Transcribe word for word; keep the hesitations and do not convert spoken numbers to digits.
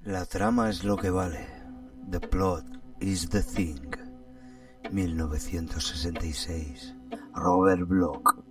La trama es lo que vale. The plot is the thing. mil novecientos sesenta y seis. Robert Bloch.